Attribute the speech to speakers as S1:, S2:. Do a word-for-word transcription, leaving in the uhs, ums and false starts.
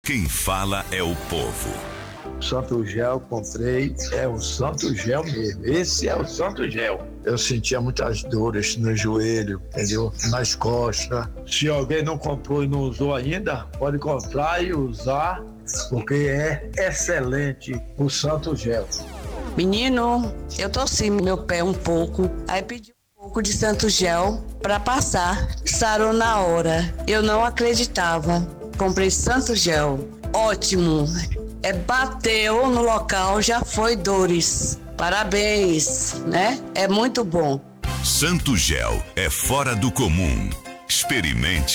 S1: Quem fala é o povo.
S2: Santo Gel, comprei, é o Santo Gel mesmo, esse é o Santo Gel. Eu sentia muitas dores no joelho, entendeu? Nas costas. Se alguém não comprou e não usou ainda, pode comprar e usar, porque é excelente o Santo Gel.
S3: Menino, eu torci meu pé um pouco, aí pedi um pouco de Santo Gel pra passar, sarou na hora. Eu não acreditava. Comprei Santo Gel, ótimo. É, bateu no local, já foi dores. Parabéns, né? É muito bom.
S1: Santo Gel é fora do comum. Experimente.